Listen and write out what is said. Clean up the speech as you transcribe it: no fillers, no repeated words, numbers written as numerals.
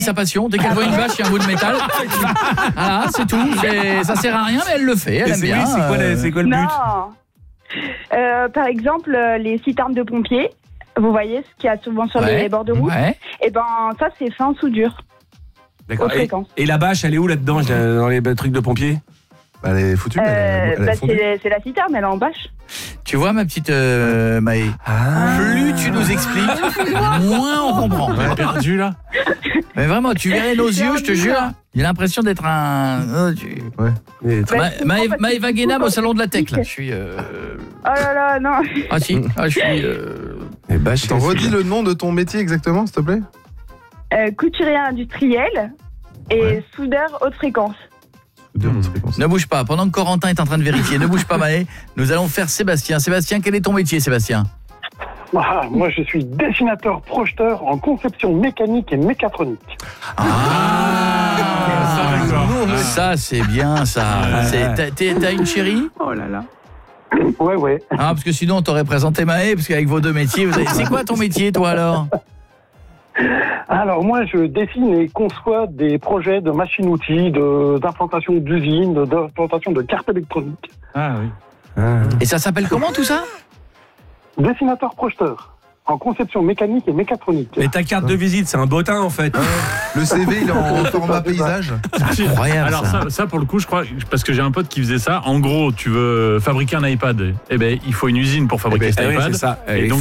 sa passion. Dès qu'elle voit une vache, il y a un bout de métal. Voilà, c'est tout. Ça sert à rien, mais elle le fait. Elle aime bien. C'est quoi le but? Non. Par exemple, les citernes de pompiers. Vous voyez ce qu'il y a souvent sur les bords de route. Ouais. Et ben ça, c'est fin soudure. D'accord. Haute fréquence. Et la bâche, elle est où là-dedans, dans les trucs de pompiers? Elle est foutue, elle a fondu. C'est la citerne, elle est en bâche. Tu vois, ma petite Maë, plus tu nous expliques, moins on comprend. On est perdu là. Mais vraiment, tu verrais nos yeux, je te jure. J'ai l'impression d'être un... Maëva Guénam au salon de la tech, là. Je suis... Oh là là, non. Ah si, je suis... T'en redis le nom de ton métier exactement, s'il te plaît? Couturier industriel et soudeur haute fréquence. Ne bouge pas, pendant que Corentin est en train de vérifier, ne bouge pas Maë, nous allons faire Sébastien. Sébastien, quel est ton métier, Sébastien? Moi, je suis dessinateur projeteur en conception mécanique et mécatronique. Ça, c'est bien, ça. T'as une chérie? Oh là là. Ouais. Ah, parce que sinon, on t'aurait présenté Maë, parce qu'avec vos deux métiers, c'est quoi ton métier, toi, alors? Alors, moi, je dessine et conçois des projets de machines-outils, d'implantation d'usines, d'implantation de cartes électroniques. Ah oui. Et ça s'appelle comment, tout ça? Dessinateur projeteur en conception mécanique et mécatronique. Mais ta carte de visite, c'est un bottin en fait. Le CV, il est en format paysage. C'est incroyable. Alors ça pour le coup, je crois, parce que j'ai un pote qui faisait ça. En gros, tu veux fabriquer un iPad, eh ben il faut une usine pour fabriquer cet iPad. C'est ça. Et donc